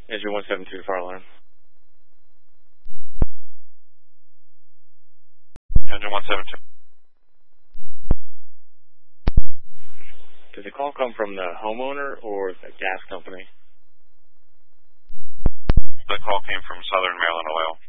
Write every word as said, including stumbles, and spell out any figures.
Engine one seven two, fire alarm. Engine one seven two. Did the call come from the homeowner or the gas company? The call came from Southern Maryland Oil.